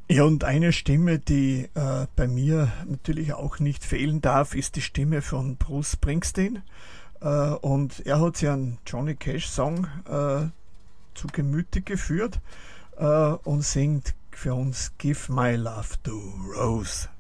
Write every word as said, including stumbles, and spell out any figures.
Ja, und eine Stimme, die äh, bei mir natürlich auch nicht fehlen darf, ist die Stimme von Bruce Springsteen. Äh, und er hat sich einen Johnny Cash-Song äh, zu Gemüte geführt äh, und singt für uns Give My Love to Rose.